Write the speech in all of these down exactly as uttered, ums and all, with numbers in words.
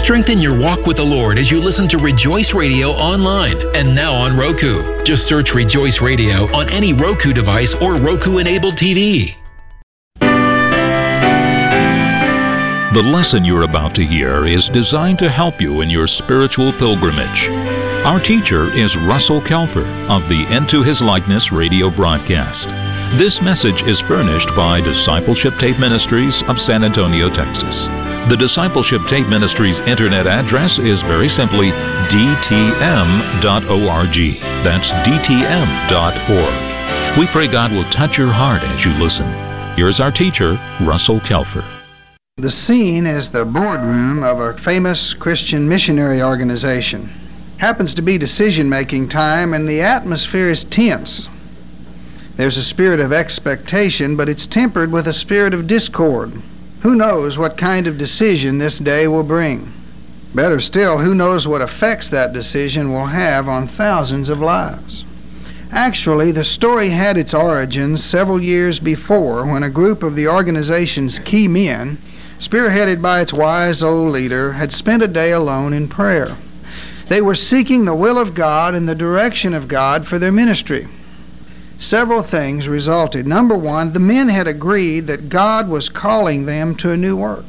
Strengthen your walk with the Lord as you listen to Rejoice Radio online and now on Roku. Just search Rejoice Radio on any Roku device or Roku-enabled T V. The lesson you're about to hear is designed to help you in your spiritual pilgrimage. Our teacher is Russell Kelfer of the Into His Likeness radio broadcast. This message is furnished by Discipleship Tape Ministries of San Antonio, Texas. The Discipleship Tape Ministries internet address is very simply d t m dot org. That's d t m dot org. We pray God will touch your heart as you listen. Here's our teacher, Russell Kelfer. The scene is the boardroom of a famous Christian missionary organization. Happens to be decision-making time, and the atmosphere is tense. There's a spirit of expectation, but it's tempered with a spirit of discord. Who knows what kind of decision this day will bring? Better still, who knows what effects that decision will have on thousands of lives? Actually, the story had its origins several years before when a group of the organization's key men, spearheaded by its wise old leader, had spent a day alone in prayer. They were seeking the will of God and the direction of God for their ministry. Several things resulted. Number one, the men had agreed that God was calling them to a new work,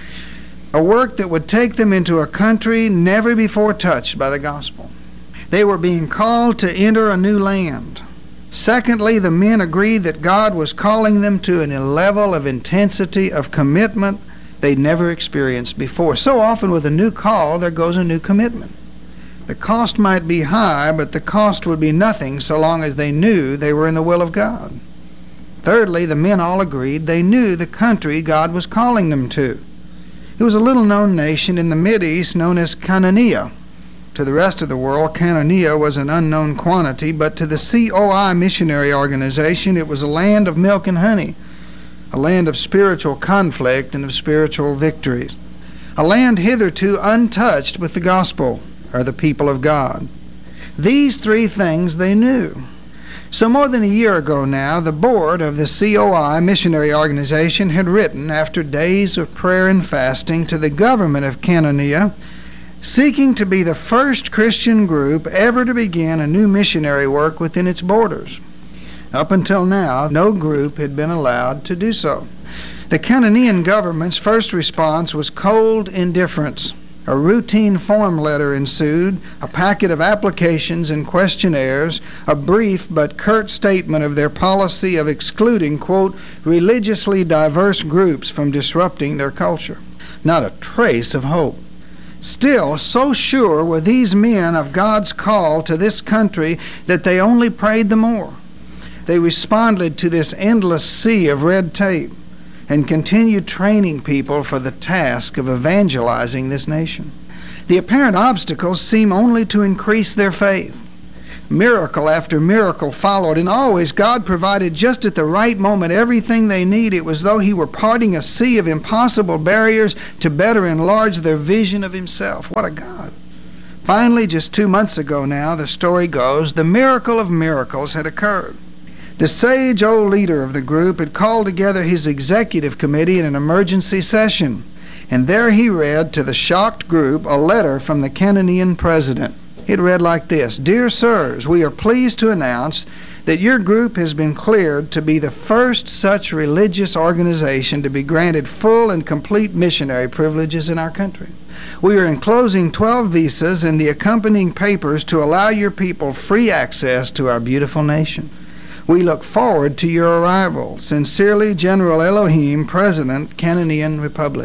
a work that would take them into a country never before touched by the gospel. They were being called to enter a new land. Secondly, the men agreed that God was calling them to a level of intensity, of commitment they'd never experienced before. So often with a new call, there goes a new commitment. The cost might be high, but the cost would be nothing so long as they knew they were in the will of God. Thirdly, the men all agreed they knew the country God was calling them to. It was a little-known nation in the Mideast known as Cananea. To the rest of the world, Cananea was an unknown quantity, but to the C O I missionary organization, it was a land of milk and honey, a land of spiritual conflict and of spiritual victories, a land hitherto untouched with the gospel, or the people of God. These three things they knew. So more than a year ago now, the board of the C O I missionary organization had written, after days of prayer and fasting, to the government of Cananea, seeking to be the first Christian group ever to begin a new missionary work within its borders. Up until now, no group had been allowed to do so. The Cananean government's first response was cold indifference. A routine form letter ensued, a packet of applications and questionnaires, a brief but curt statement of their policy of excluding, quote, religiously diverse groups from disrupting their culture. Not a trace of hope. Still, so sure were these men of God's call to this country that they only prayed the more. They responded to this endless sea of red tape and continued training people for the task of evangelizing this nation. The apparent obstacles seem only to increase their faith. Miracle after miracle followed, and always God provided just at the right moment everything they need. It was though He were parting a sea of impossible barriers to better enlarge their vision of Himself. What a God. Finally, just two months ago now, the story goes, the miracle of miracles had occurred. The sage old leader of the group had called together his executive committee in an emergency session, and there he read to the shocked group a letter from the Cananean president. It read like this: Dear sirs, we are pleased to announce that your group has been cleared to be the first such religious organization to be granted full and complete missionary privileges in our country. We are enclosing twelve visas and the accompanying papers to allow your people free access to our beautiful nation. We look forward to your arrival. Sincerely, General Elohim, President, Cananean Republic.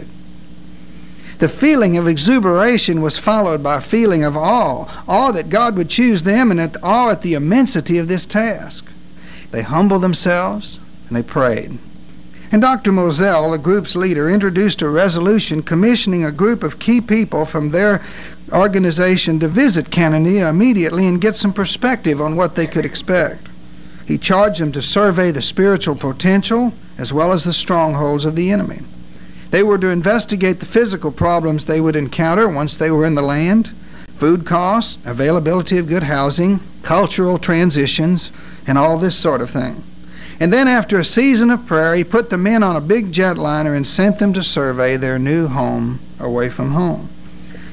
The feeling of exuberation was followed by a feeling of awe, awe that God would choose them, and awe at the immensity of this task. They humbled themselves and they prayed. And Doctor Moselle, the group's leader, introduced a resolution commissioning a group of key people from their organization to visit Cananea immediately and get some perspective on what they could expect. He charged them to survey the spiritual potential as well as the strongholds of the enemy. They were to investigate the physical problems they would encounter once they were in the land, food costs, availability of good housing, cultural transitions, and all this sort of thing. And then after a season of prayer, he put the men on a big jetliner and sent them to survey their new home away from home.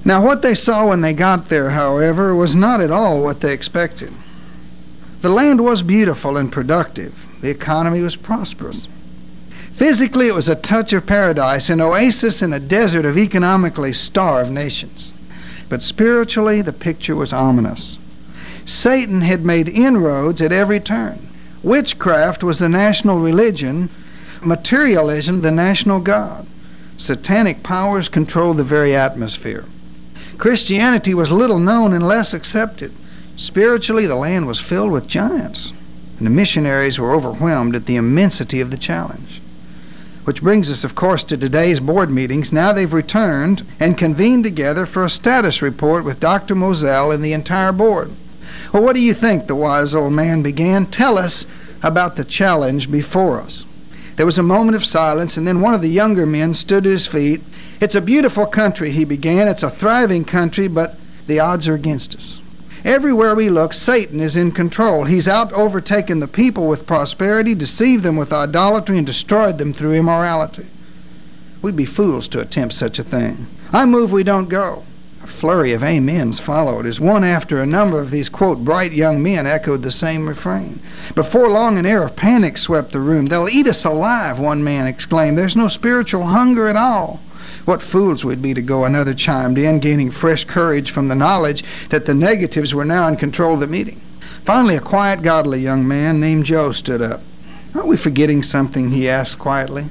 Now, what they saw when they got there, however, was not at all what they expected. The land was beautiful and productive. The economy was prosperous. Physically, it was a touch of paradise, an oasis in a desert of economically starved nations. But spiritually, the picture was ominous. Satan had made inroads at every turn. Witchcraft was the national religion, materialism the national god. Satanic powers controlled the very atmosphere. Christianity was little known and less accepted. Spiritually, the land was filled with giants, and the missionaries were overwhelmed at the immensity of the challenge. Which brings us, of course, to today's board meetings. Now they've returned and convened together for a status report with Doctor Moselle and the entire board. Well, what do you think, the wise old man began? Tell us about the challenge before us. There was a moment of silence, and then one of the younger men stood to his feet. It's a beautiful country, he began. It's a thriving country, but the odds are against us. Everywhere we look, Satan is in control. He's out overtaken the people with prosperity, deceived them with idolatry, and destroyed them through immorality. We'd be fools to attempt such a thing. I move we don't go. A flurry of amens followed as one after a number of these, quote, bright young men echoed the same refrain. Before long, an air of panic swept the room. They'll eat us alive, one man exclaimed. There's no spiritual hunger at all. What fools we'd be to go, another chimed in, gaining fresh courage from the knowledge that the negatives were now in control of the meeting. Finally, a quiet, godly young man named Joe stood up. Aren't we forgetting something, he asked quietly.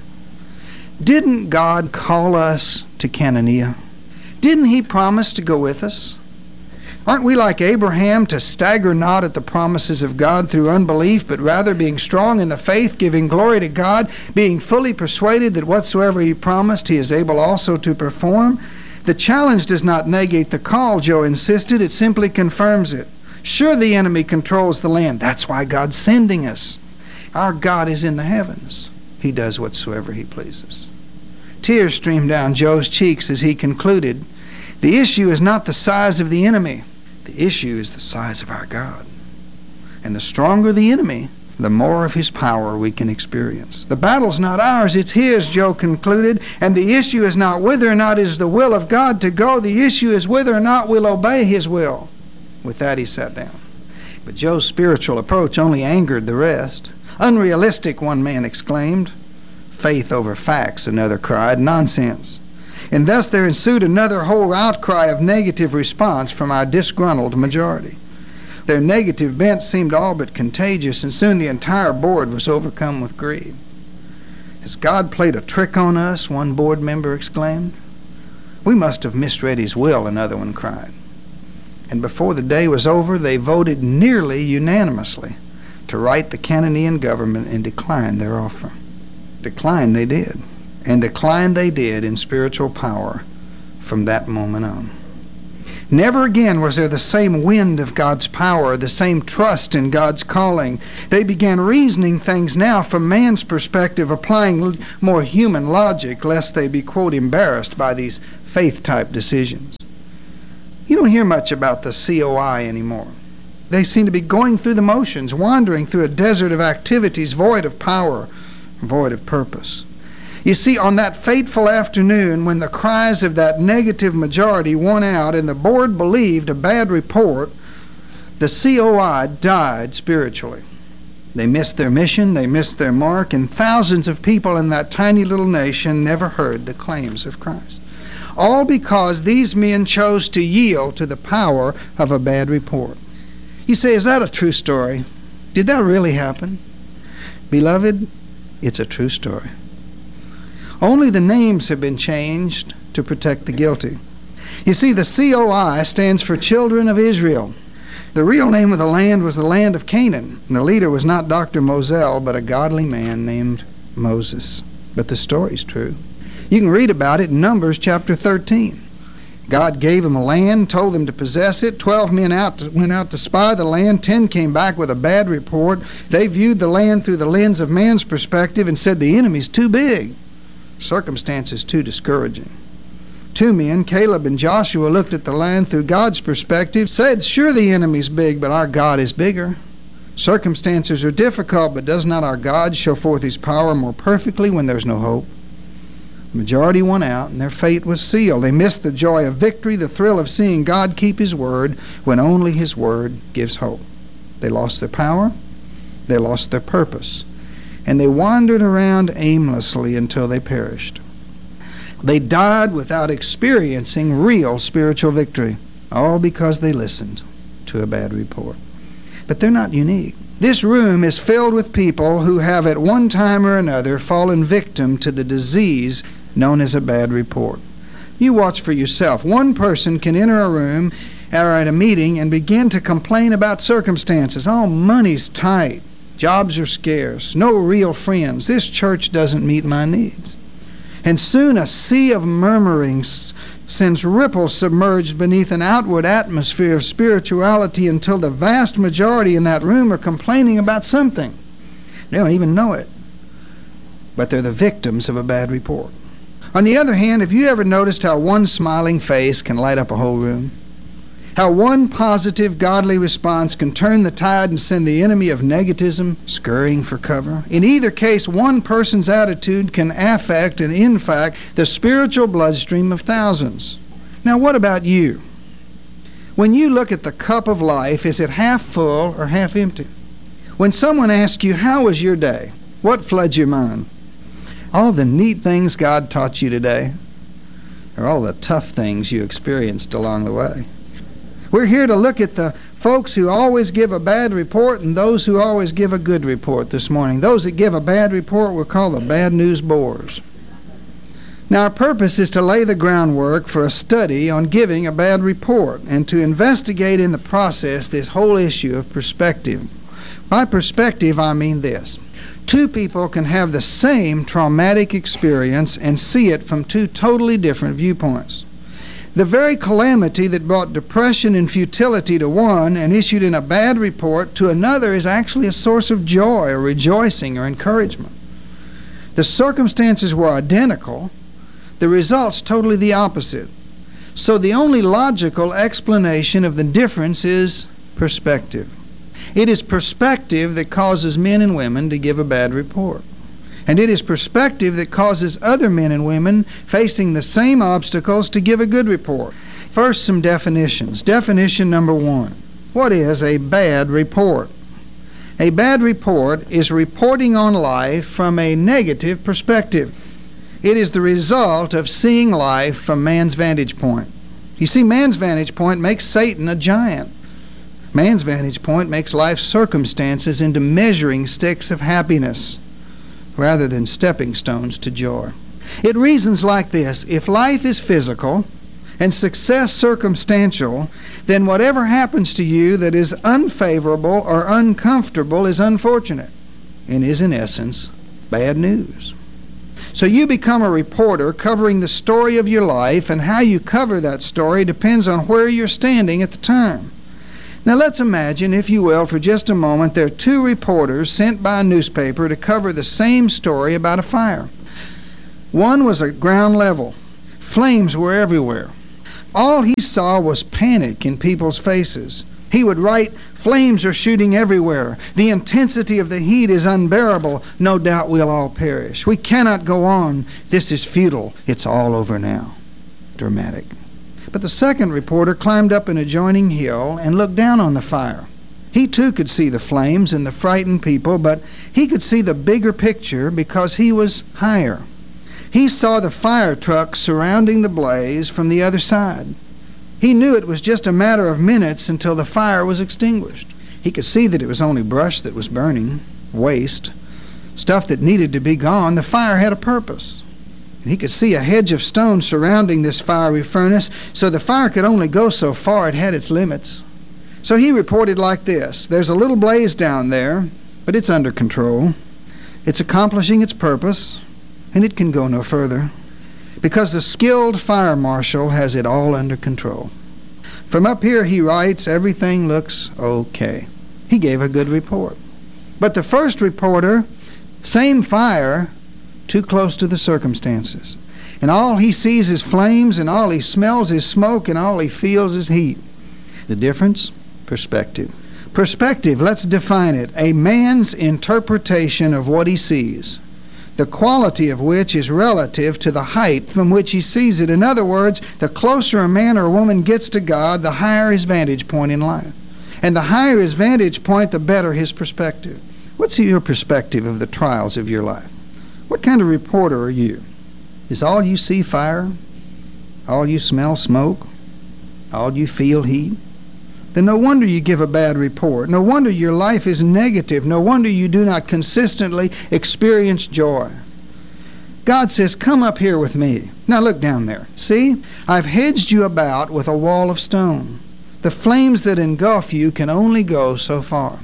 Didn't God call us to Cananea? Didn't he promise to go with us? Aren't we like Abraham to stagger not at the promises of God through unbelief, but rather being strong in the faith, giving glory to God, being fully persuaded that whatsoever he promised he is able also to perform? The challenge does not negate the call, Joe insisted. It simply confirms it. Sure, the enemy controls the land. That's why God's sending us. Our God is in the heavens. He does whatsoever he pleases. Tears streamed down Joe's cheeks as he concluded, the issue is not the size of the enemy. The issue is the size of our God. And the stronger the enemy, the more of his power we can experience. The battle's not ours, it's his, Joe concluded. And the issue is not whether or not it is the will of God to go. The issue is whether or not we'll obey his will. With that, he sat down. But Joe's spiritual approach only angered the rest. Unrealistic, one man exclaimed. Faith over facts, another cried. Nonsense. And thus there ensued another whole outcry of negative response from our disgruntled majority. Their negative bent seemed all but contagious, and soon the entire board was overcome with greed. Has God played a trick on us? One board member exclaimed. We must have misread his will, another one cried. And before the day was over, they voted nearly unanimously to right the Canadian government and decline their offer. Decline they did. And decline they did in spiritual power from that moment on. Never again was there the same wind of God's power, the same trust in God's calling. They began reasoning things now from man's perspective, applying more human logic, lest they be, quote, embarrassed by these faith-type decisions. You don't hear much about the C O I anymore. They seem to be going through the motions, wandering through a desert of activities void of power, void of purpose. You see, on that fateful afternoon when the cries of that negative majority won out and the board believed a bad report, the C O I died spiritually. They missed their mission, they missed their mark, and thousands of people in that tiny little nation never heard the claims of Christ. All because these men chose to yield to the power of a bad report. You say, is that a true story? Did that really happen? Beloved, it's a true story. Only the names have been changed to protect the guilty. You see, the C O I stands for Children of Israel. The real name of the land was the land of Canaan. And the leader was not Doctor Moselle, but a godly man named Moses. But the story's true. You can read about it in Numbers chapter thirteen. God gave them a land, told them to possess it. Twelve men out to, went out to spy the land. Ten came back with a bad report. They viewed the land through the lens of man's perspective and said the enemy's too big. Circumstances too discouraging. Two men, Caleb and Joshua, looked at the land through God's perspective, said, sure, the enemy's big, but our God is bigger. Circumstances are difficult, but does not our God show forth his power more perfectly when there's no hope? The majority won out, and their fate was sealed. They missed the joy of victory, the thrill of seeing God keep His word when only His word gives hope. They lost their power, they lost their purpose, and they wandered around aimlessly until they perished. They died without experiencing real spiritual victory, all because they listened to a bad report. But they're not unique. This room is filled with people who have at one time or another fallen victim to the disease known as a bad report. You watch for yourself. One person can enter a room or at a meeting and begin to complain about circumstances. Oh, money's tight. Jobs are scarce. No real friends. This church doesn't meet my needs. And soon a sea of murmurings sends ripples submerged beneath an outward atmosphere of spirituality until the vast majority in that room are complaining about something. They don't even know it. But they're the victims of a bad report. On the other hand, have you ever noticed how one smiling face can light up a whole room? How one positive, godly response can turn the tide and send the enemy of negativism scurrying for cover? In either case, one person's attitude can affect and, in fact, the spiritual bloodstream of thousands. Now, what about you? When you look at the cup of life, is it half full or half empty? When someone asks you, how was your day? What floods your mind? All the neat things God taught you today, or all the tough things you experienced along the way? We're here to look at the folks who always give a bad report and those who always give a good report this morning. Those that give a bad report we'll call the bad news bores. Now, our purpose is to lay the groundwork for a study on giving a bad report and to investigate in the process this whole issue of perspective. By perspective, I mean this. Two people can have the same traumatic experience and see it from two totally different viewpoints. The very calamity that brought depression and futility to one and issued in a bad report to another is actually a source of joy or rejoicing or encouragement. The circumstances were identical, the results totally the opposite. So the only logical explanation of the difference is perspective. It is perspective that causes men and women to give a bad report. And it is perspective that causes other men and women facing the same obstacles to give a good report. First, some definitions. Definition number one. What is a bad report? A bad report is reporting on life from a negative perspective. It is the result of seeing life from man's vantage point. You see, man's vantage point makes Satan a giant. Man's vantage point makes life's circumstances into measuring sticks of happiness rather than stepping stones to joy. It reasons like this: if life is physical and success circumstantial, then whatever happens to you that is unfavorable or uncomfortable is unfortunate and is, in essence, bad news. So you become a reporter covering the story of your life, and how you cover that story depends on where you're standing at the time. Now let's imagine, if you will, for just a moment, there are two reporters sent by a newspaper to cover the same story about a fire. One was at ground level. Flames were everywhere. All he saw was panic in people's faces. He would write, "Flames are shooting everywhere. The intensity of the heat is unbearable. No doubt we'll all perish. We cannot go on. This is futile. It's all over now." Dramatic. But the second reporter climbed up an adjoining hill and looked down on the fire. He too could see the flames and the frightened people, but he could see the bigger picture because he was higher. He saw the fire trucks surrounding the blaze from the other side. He knew it was just a matter of minutes until the fire was extinguished. He could see that it was only brush that was burning, waste, stuff that needed to be gone. The fire had a purpose. And he could see a hedge of stone surrounding this fiery furnace, so the fire could only go so far. It had its limits. So he reported like this: there's a little blaze down there, but it's under control. It's accomplishing its purpose, and it can go no further, because the skilled fire marshal has it all under control. From up here, he writes, everything looks okay. He gave a good report. But the first reporter, same fire, too close to the circumstances. And all he sees is flames, and all he smells is smoke, and all he feels is heat. The difference? Perspective. Perspective, let's define it. A man's interpretation of what he sees. the quality of which is relative to the height from which he sees it. In other words, the closer a man or a woman gets to God, the higher his vantage point in life. And the higher his vantage point, the better his perspective. What's your perspective of the trials of your life? What kind of reporter are you? Is all you see fire? All you smell smoke? All you feel heat? Then no wonder you give a bad report. No wonder your life is negative. No wonder you do not consistently experience joy. God says, come up here with me. Now look down there. See, I've hedged you about with a wall of stone. The flames that engulf you can only go so far.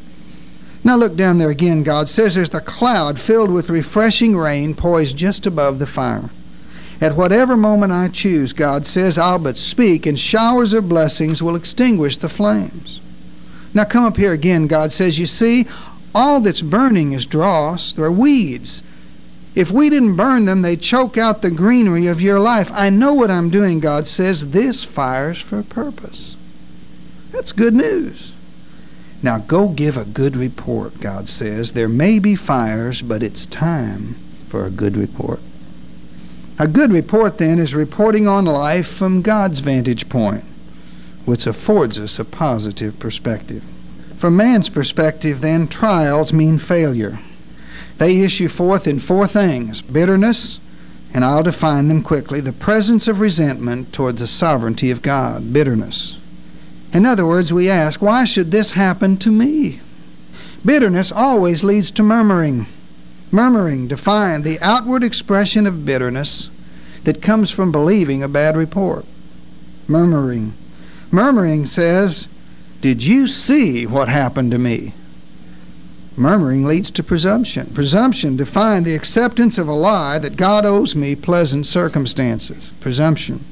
Now look down there again. God says there's the cloud filled with refreshing rain poised just above the fire. At whatever moment I choose, God says, I'll but speak, and showers of blessings will extinguish the flames. Now come up here again, God says. You see, all that's burning is dross. They're weeds. If we didn't burn them, they'd choke out the greenery of your life. I know what I'm doing, God says. This fire's for a purpose. That's good news. Now go give a good report, God says. There may be fires, but it's time for a good report. A good report, then, is reporting on life from God's vantage point, which affords us a positive perspective. From man's perspective, then, trials mean failure. They issue forth in four things: bitterness, and I'll define them quickly: the presence of resentment toward the sovereignty of God, bitterness. In other words, we ask, why should this happen to me? Bitterness always leads to murmuring. Murmuring, defined, the outward expression of bitterness that comes from believing a bad report. Murmuring. Murmuring says, did you see what happened to me? Murmuring leads to presumption. Presumption, defined, the acceptance of a lie that God owes me pleasant circumstances. Presumption.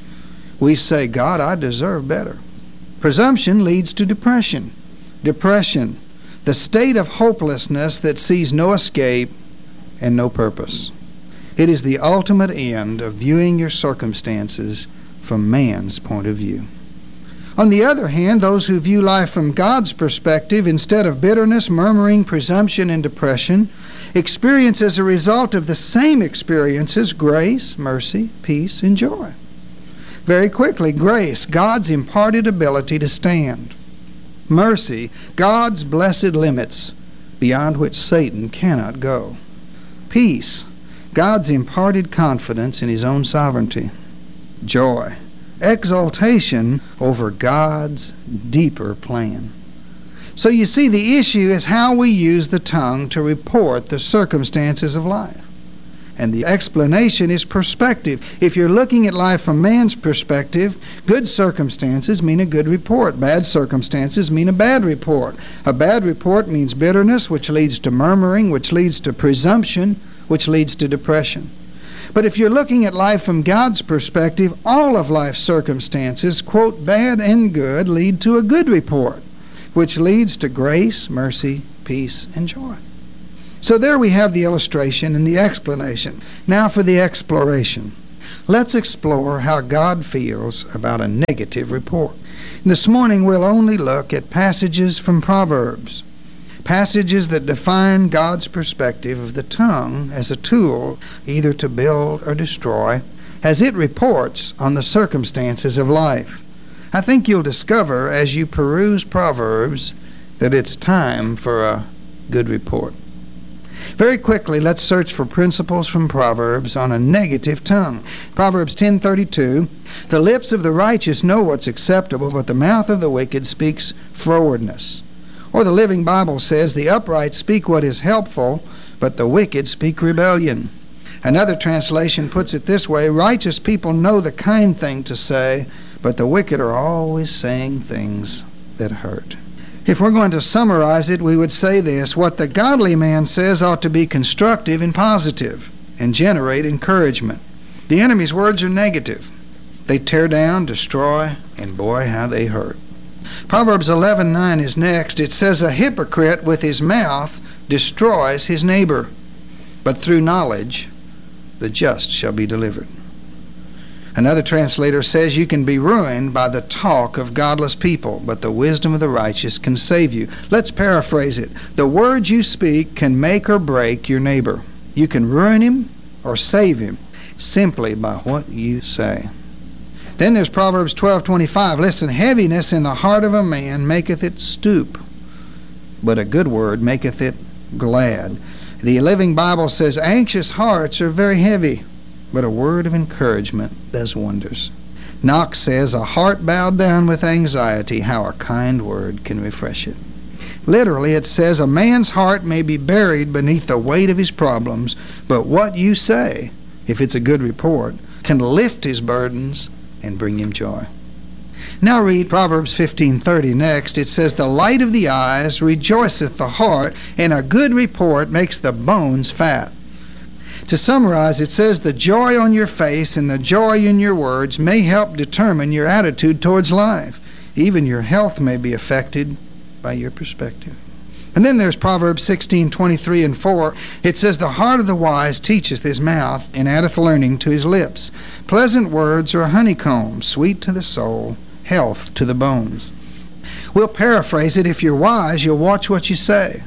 We say, God, I deserve better. Presumption leads to depression. Depression, the state of hopelessness that sees no escape and no purpose. It is the ultimate end of viewing your circumstances from man's point of view. On the other hand, those who view life from God's perspective, instead of bitterness, murmuring, presumption, and depression, experience as a result of the same experiences grace, mercy, peace, and joy. Very quickly, grace, God's imparted ability to stand. Mercy, God's blessed limits beyond which Satan cannot go. Peace, God's imparted confidence in His own sovereignty. Joy, exaltation over God's deeper plan. So you see, the issue is how we use the tongue to report the circumstances of life. And the explanation is perspective. If you're looking at life from man's perspective, good circumstances mean a good report. Bad circumstances mean a bad report. A bad report means bitterness, which leads to murmuring, which leads to presumption, which leads to depression. But if you're looking at life from God's perspective, all of life's circumstances, quote, bad and good, lead to a good report, which leads to grace, mercy, peace, and joy. So there we have the illustration and the explanation. Now for the exploration. Let's explore how God feels about a negative report. This morning we'll only look at passages from Proverbs, passages that define God's perspective of the tongue as a tool either to build or destroy, as it reports on the circumstances of life. I think you'll discover as you peruse Proverbs that it's time for a good report. Very quickly, let's search for principles from Proverbs on a negative tongue. Proverbs ten thirty-two, the lips of the righteous know what's acceptable, but the mouth of the wicked speaks frowardness. Or the Living Bible says, the upright speak what is helpful, but the wicked speak rebellion. Another translation puts it this way, righteous people know the kind thing to say, but the wicked are always saying things that hurt. If we're going to summarize it, we would say this: what the godly man says ought to be constructive and positive and generate encouragement. The enemy's words are negative. They tear down, destroy, and boy, how they hurt. Proverbs eleven nine is next. It says, a hypocrite with his mouth destroys his neighbor, but through knowledge the just shall be delivered. Another translator says you can be ruined by the talk of godless people, but the wisdom of the righteous can save you. Let's paraphrase it. The words you speak can make or break your neighbor. You can ruin him or save him simply by what you say. Then there's Proverbs twelve twenty-five. Listen, heaviness in the heart of a man maketh it stoop, but a good word maketh it glad. The Living Bible says, anxious hearts are very heavy, but a word of encouragement does wonders. Knox says, a heart bowed down with anxiety, how a kind word can refresh it. Literally, it says, a man's heart may be buried beneath the weight of his problems, but what you say, if it's a good report, can lift his burdens and bring him joy. Now read Proverbs fifteen thirty next. It says, the light of the eyes rejoiceth the heart, and a good report makes the bones fat. To summarize, it says the joy on your face and the joy in your words may help determine your attitude towards life. Even your health may be affected by your perspective. And then there's Proverbs sixteen twenty-three and four. It says, the heart of the wise teacheth his mouth, and addeth learning to his lips. Pleasant words are a honeycomb, sweet to the soul, health to the bones. We'll paraphrase it. If you're wise, you'll watch what you say.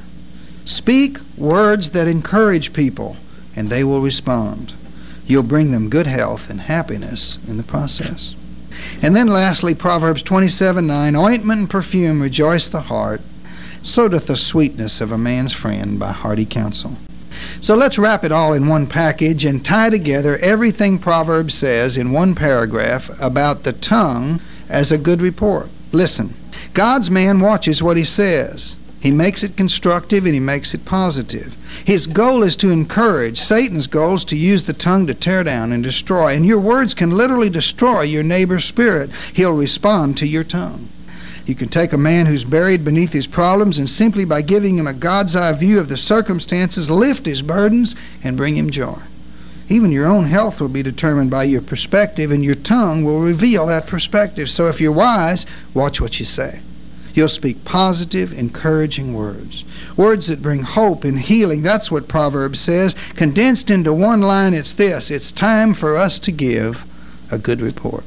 Speak words that encourage people, and they will respond. You'll bring them good health and happiness in the process. And then lastly, Proverbs twenty-seven nine, ointment and perfume rejoice the heart, so doth the sweetness of a man's friend by hearty counsel. So let's wrap it all in one package and tie together everything Proverbs says in one paragraph about the tongue as a good report. Listen, God's man watches what he says. He makes it constructive and he makes it positive. His goal is to encourage. Satan's goal is to use the tongue to tear down and destroy. And your words can literally destroy your neighbor's spirit. He'll respond to your tongue. You can take a man who's buried beneath his problems and simply by giving him a God's eye view of the circumstances, lift his burdens and bring him joy. Even your own health will be determined by your perspective, and your tongue will reveal that perspective. So if you're wise, watch what you say. You'll speak positive, encouraging words. Words that bring hope and healing. That's what Proverbs says. Condensed into one line, it's this. It's time for us to give a good report.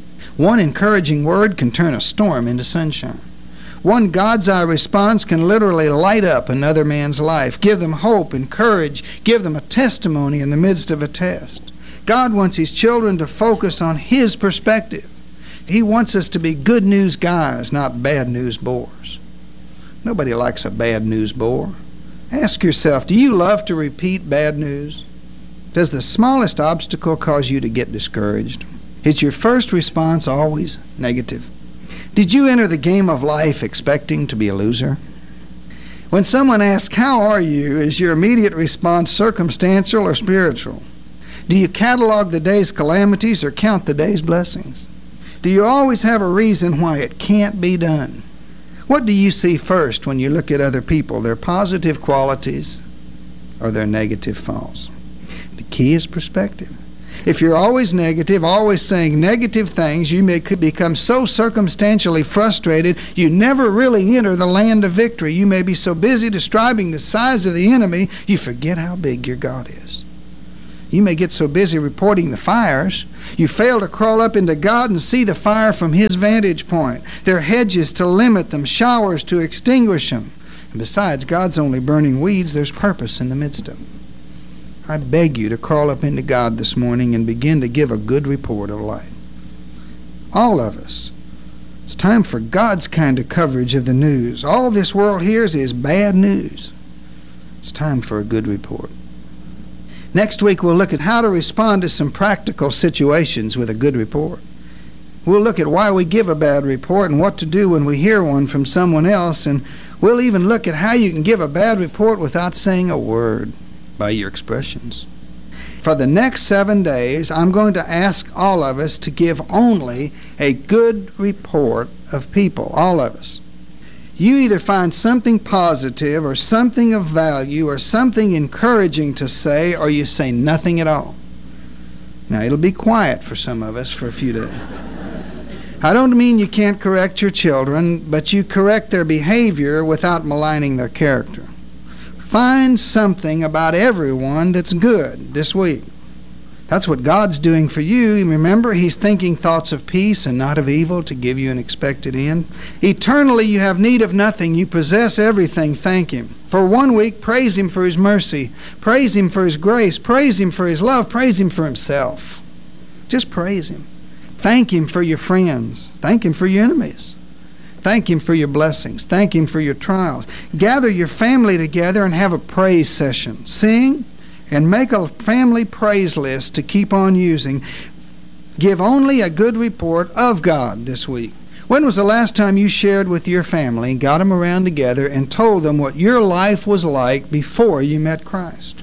One encouraging word can turn a storm into sunshine. One God's eye response can literally light up another man's life, give them hope and courage, give them a testimony in the midst of a test. God wants his children to focus on his perspective. He wants us to be good news guys, not bad news bores. Nobody likes a bad news bore. Ask yourself, do you love to repeat bad news? Does the smallest obstacle cause you to get discouraged? Is your first response always negative? Did you enter the game of life expecting to be a loser? When someone asks, how are you, is your immediate response circumstantial or spiritual? Do you catalog the day's calamities or count the day's blessings? Do you always have a reason why it can't be done? What do you see first when you look at other people, their positive qualities or their negative faults? The key is perspective. If you're always negative, always saying negative things, you may could become so circumstantially frustrated you never really enter the land of victory. You may be so busy describing the size of the enemy, you forget how big your God is. You may get so busy reporting the fires, you fail to crawl up into God and see the fire from his vantage point. There are hedges to limit them, showers to extinguish them. And besides, God's only burning weeds, there's purpose in the midst of them. I beg you to crawl up into God this morning and begin to give a good report of life. All of us. It's time for God's kind of coverage of the news. All this world hears is bad news. It's time for a good report. Next week we'll look at how to respond to some practical situations with a good report. We'll look at why we give a bad report and what to do when we hear one from someone else, and we'll even look at how you can give a bad report without saying a word. By your expressions. For the next seven days, I'm going to ask all of us to give only a good report of people, all of us. You either find something positive or something of value or something encouraging to say, or you say nothing at all. Now, it'll be quiet for some of us for a few days. I don't mean you can't correct your children, but you correct their behavior without maligning their character. Find something about everyone that's good this week. That's what God's doing for you. Remember, He's thinking thoughts of peace and not of evil to give you an expected end. Eternally, you have need of nothing. You possess everything. Thank Him. For one week, praise Him for His mercy. Praise Him for His grace. Praise Him for His love. Praise Him for Himself. Just praise Him. Thank Him for your friends. Thank Him for your enemies. Thank Him for your blessings. Thank Him for your trials. Gather your family together and have a praise session. Sing and make a family praise list to keep on using. Give only a good report of God this week. When was the last time you shared with your family, got them around together, and told them what your life was like before you met Christ?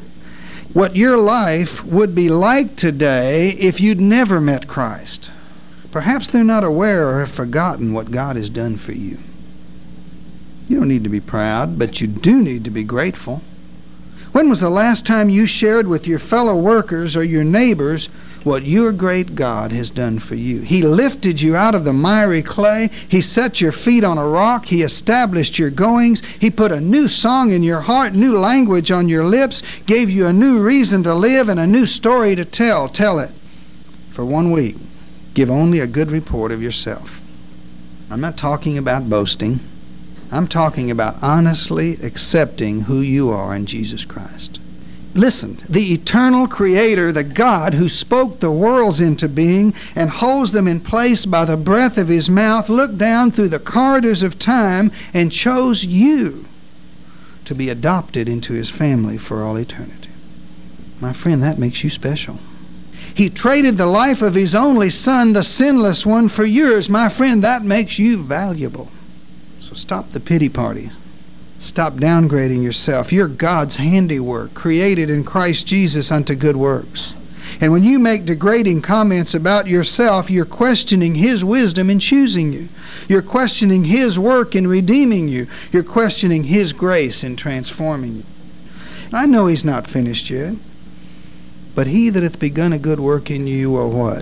What your life would be like today if you'd never met Christ. Perhaps they're not aware or have forgotten what God has done for you. You don't need to be proud, but you do need to be grateful. When was the last time you shared with your fellow workers or your neighbors what your great God has done for you? He lifted you out of the miry clay. He set your feet on a rock. He established your goings. He put a new song in your heart, new language on your lips, gave you a new reason to live and a new story to tell. Tell it. For one week, give only a good report of yourself. I'm not talking about boasting. I'm talking about honestly accepting who you are in Jesus Christ. Listen, the eternal Creator, the God who spoke the worlds into being and holds them in place by the breath of His mouth, looked down through the corridors of time and chose you to be adopted into His family for all eternity. My friend, that makes you special. He traded the life of His only Son, the sinless one, for yours. My friend, that makes you valuable. So stop the pity party. Stop downgrading yourself. You're God's handiwork, created in Christ Jesus unto good works. And when you make degrading comments about yourself, you're questioning His wisdom in choosing you. You're questioning His work in redeeming you. You're questioning His grace in transforming you. And I know He's not finished yet, but He that hath begun a good work in you will what?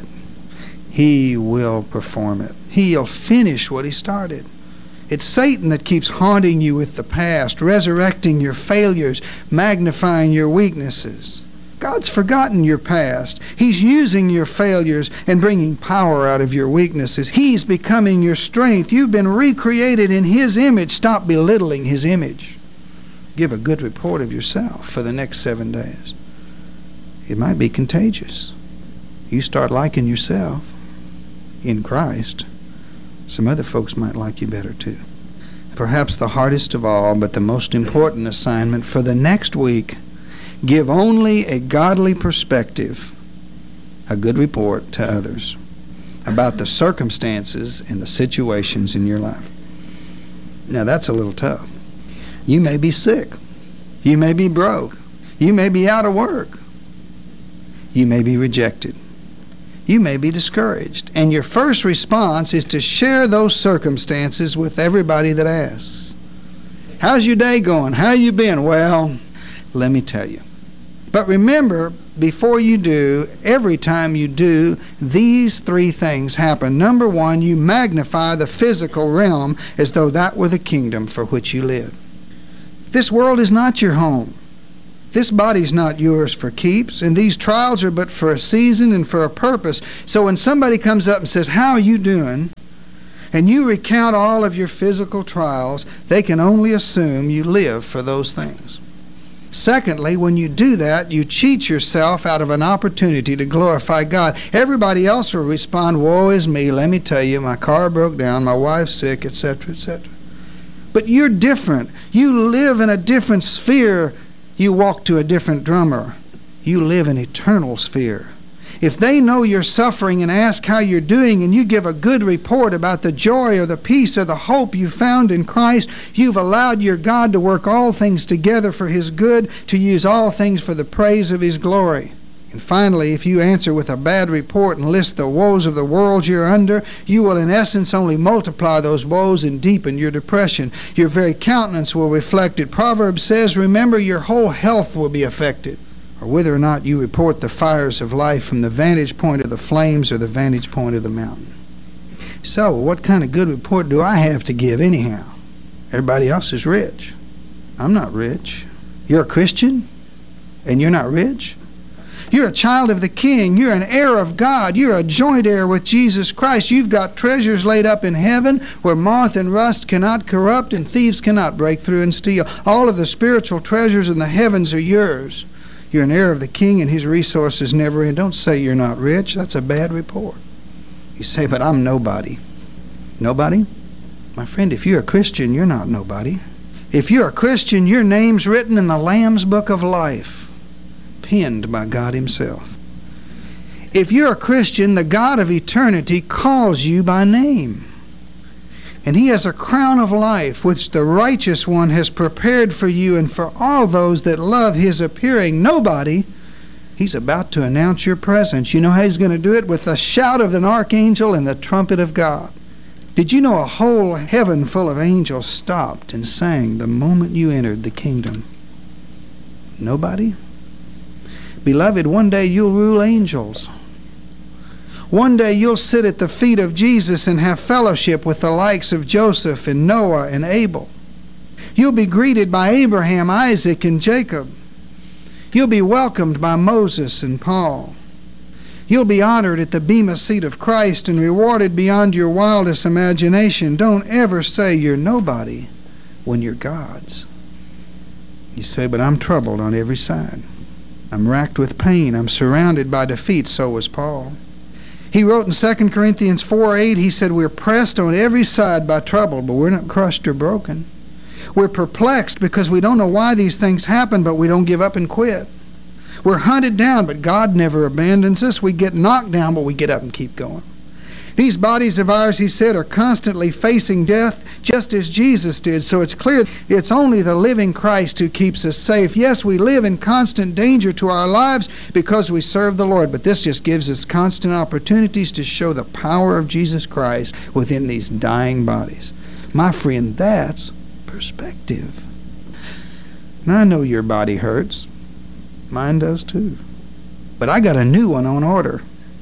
He will perform it. He'll finish what He started. It's Satan that keeps haunting you with the past, resurrecting your failures, magnifying your weaknesses. God's forgotten your past. He's using your failures and bringing power out of your weaknesses. He's becoming your strength. You've been recreated in His image. Stop belittling His image. Give a good report of yourself for the next seven days. It might be contagious. You start liking yourself in Christ, some other folks might like you better too. Perhaps the hardest of all, but the most important assignment for the next week, give only a godly perspective, a good report to others about the circumstances and the situations in your life. Now that's a little tough. You may be sick. You may be broke. You may be out of work. You may be rejected. You may be discouraged. And your first response is to share those circumstances with everybody that asks. How's your day going? How you been? Well, let me tell you. But remember, before you do, every time you do, these three things happen. Number one, you magnify the physical realm as though that were the kingdom for which you live. This world is not your home. This body's not yours for keeps, and these trials are but for a season and for a purpose. So when somebody comes up and says, "How are you doing?" and you recount all of your physical trials, they can only assume you live for those things. Secondly, when you do that, you cheat yourself out of an opportunity to glorify God. Everybody else will respond, "Woe is me, let me tell you, my car broke down, my wife's sick," et cetera, et cetera. But you're different. You live in a different sphere. You walk to a different drummer. You live in eternal sphere. If they know you're suffering and ask how you're doing, and you give a good report about the joy or the peace or the hope you found in Christ, you've allowed your God to work all things together for His good, to use all things for the praise of His glory. And finally, if you answer with a bad report and list the woes of the world you're under, you will in essence only multiply those woes and deepen your depression. Your very countenance will reflect it. Proverbs says, remember, your whole health will be affected. Or whether or not you report the fires of life from the vantage point of the flames or the vantage point of the mountain. So, what kind of good report do I have to give anyhow? Everybody else is rich. I'm not rich. You're a Christian, and you're not rich? You're a child of the King. You're an heir of God. You're a joint heir with Jesus Christ. You've got treasures laid up in heaven where moth and rust cannot corrupt and thieves cannot break through and steal. All of the spiritual treasures in the heavens are yours. You're an heir of the King, and his resources never end. Don't say you're not rich. That's a bad report. You say, but I'm nobody. Nobody? My friend, if you're a Christian, you're not nobody. If you're a Christian, your name's written in the Lamb's Book of Life, penned by God himself. If you're a Christian, the God of eternity calls you by name. And he has a crown of life which the righteous one has prepared for you and for all those that love his appearing. Nobody. He's about to announce your presence. You know how he's going to do it? With the shout of an archangel and the trumpet of God. Did you know a whole heaven full of angels stopped and sang the moment you entered the kingdom? Nobody? Beloved, one day you'll rule angels. One day you'll sit at the feet of Jesus and have fellowship with the likes of Joseph and Noah and Abel. You'll be greeted by Abraham, Isaac, and Jacob. You'll be welcomed by Moses and Paul. You'll be honored at the bema seat of Christ and rewarded beyond your wildest imagination. Don't ever say you're nobody when you're God's. You say, but I'm troubled on every side. I'm racked with pain. I'm surrounded by defeat. So was Paul. He wrote in Second Corinthians four eight, he said, we're pressed on every side by trouble, but we're not crushed or broken. We're perplexed because we don't know why these things happen, but we don't give up and quit. We're hunted down, but God never abandons us. We get knocked down, but we get up and keep going. These bodies of ours, he said, are constantly facing death, just as Jesus did. So it's clear it's only the living Christ who keeps us safe. Yes, we live in constant danger to our lives because we serve the Lord, but this just gives us constant opportunities to show the power of Jesus Christ within these dying bodies. My friend, that's perspective. Now, I know your body hurts. Mine does too. But I got a new one on order.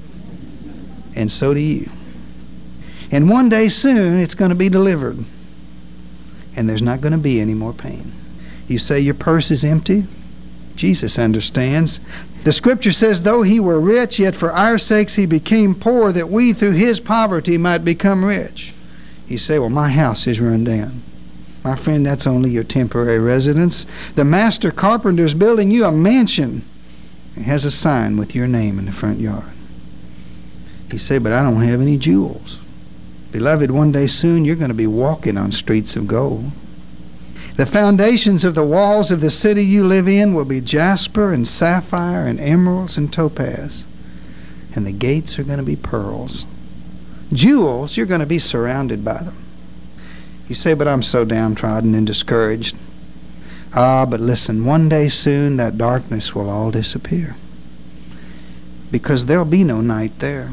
And so do you. And one day soon, it's going to be delivered. And there's not going to be any more pain. You say your purse is empty? Jesus understands. The scripture says, though he were rich, yet for our sakes he became poor, that we through his poverty might become rich. You say, well, my house is run down. My friend, that's only your temporary residence. The master carpenter's building you a mansion. It has a sign with your name in the front yard. You say, but I don't have any jewels. Beloved, one day soon you're going to be walking on streets of gold. The foundations of the walls of the city you live in will be jasper and sapphire and emeralds and topaz. And the gates are going to be pearls. Jewels, you're going to be surrounded by them. You say, but I'm so downtrodden and discouraged. Ah, but listen, one day soon that darkness will all disappear. Because there'll be no night there.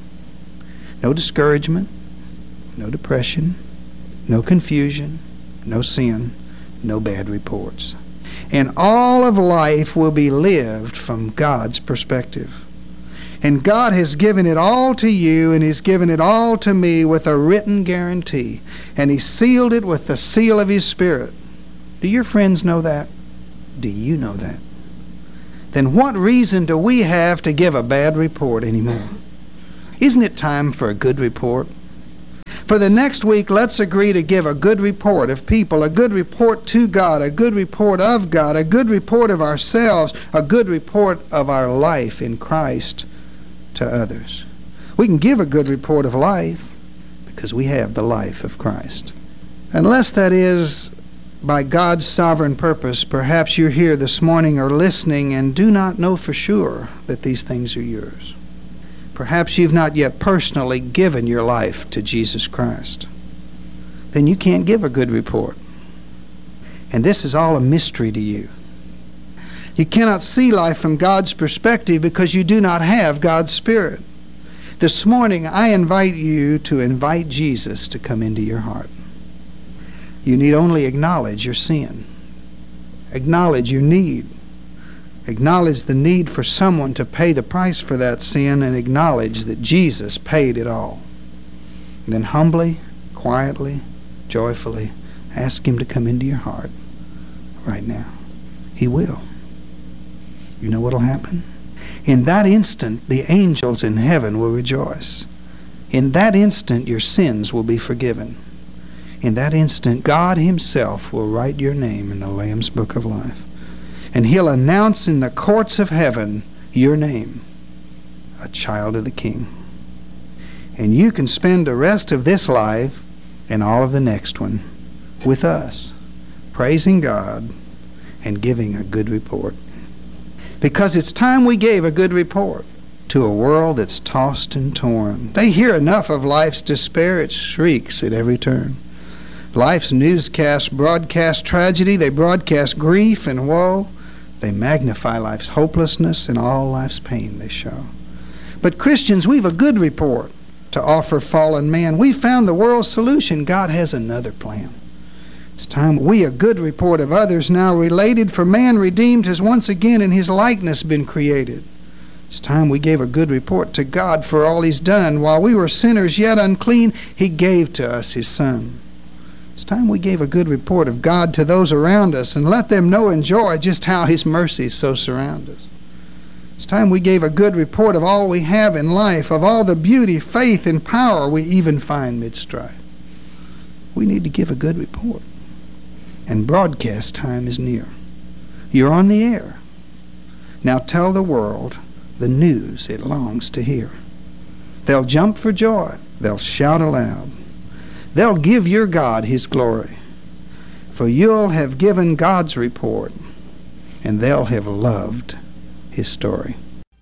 No discouragement, no depression, no confusion, no sin, no bad reports. And all of life will be lived from God's perspective. And God has given it all to you, and he's given it all to me with a written guarantee. And he sealed it with the seal of his Spirit. Do your friends know that? Do you know that? Then what reason do we have to give a bad report anymore? Isn't it time for a good report? For the next week, let's agree to give a good report of people, a good report to God, a good report of God, a good report of ourselves, a good report of our life in Christ to others. We can give a good report of life because we have the life of Christ. Unless that is by God's sovereign purpose, perhaps you're here this morning or listening and do not know for sure that these things are yours. Perhaps you've not yet personally given your life to Jesus Christ. Then you can't give a good report. And this is all a mystery to you. You cannot see life from God's perspective because you do not have God's Spirit. This morning, I invite you to invite Jesus to come into your heart. You need only acknowledge your sin. Acknowledge your need. Acknowledge the need for someone to pay the price for that sin, and acknowledge that Jesus paid it all. And then humbly, quietly, joyfully, ask him to come into your heart right now. He will. You know what'll happen? In that instant, the angels in heaven will rejoice. In that instant, your sins will be forgiven. In that instant, God himself will write your name in the Lamb's Book of Life. And he'll announce in the courts of heaven your name, a child of the King. And you can spend the rest of this life and all of the next one with us, praising God and giving a good report. Because it's time we gave a good report to a world that's tossed and torn. They hear enough of life's despair, it shrieks at every turn. Life's newscasts broadcast tragedy, they broadcast grief and woe. They magnify life's hopelessness and all life's pain they show. But Christians, we've a good report to offer fallen man. We found the world's solution. God has another plan. It's time we a good report of others now related, for man redeemed has once again in his likeness been created. It's time we gave a good report to God for all he's done. While we were sinners yet unclean, he gave to us his Son. It's time we gave a good report of God to those around us and let them know and joy just how his mercies so surround us. It's time we gave a good report of all we have in life, of all the beauty, faith, and power we even find mid-strife. We need to give a good report. And broadcast time is near. You're on the air. Now tell the world the news it longs to hear. They'll jump for joy. They'll shout aloud. They'll give your God his glory. For you'll have given God's report, and they'll have loved his story.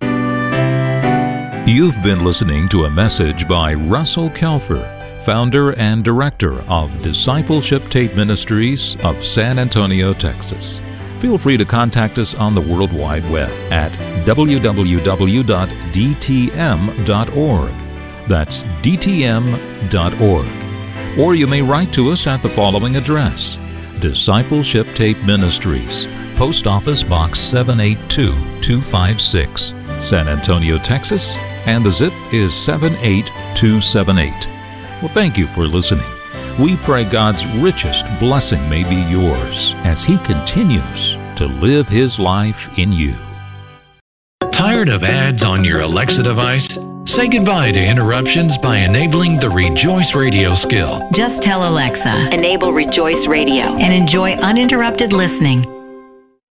You've been listening to a message by Russell Kelfer, founder and director of Discipleship Tape Ministries of San Antonio, Texas. Feel free to contact us on the World Wide Web at w w w dot d t m dot org. That's d t m dot org. Or you may write to us at the following address: Discipleship Tape Ministries, Post Office Box seven eight two two five six, San Antonio, Texas, and the zip is seven eight two seven eight. Well, thank you for listening. We pray God's richest blessing may be yours as he continues to live his life in you. Tired of ads on your Alexa device? Say goodbye to interruptions by enabling the Rejoice Radio skill. Just tell Alexa, enable Rejoice Radio, and enjoy uninterrupted listening.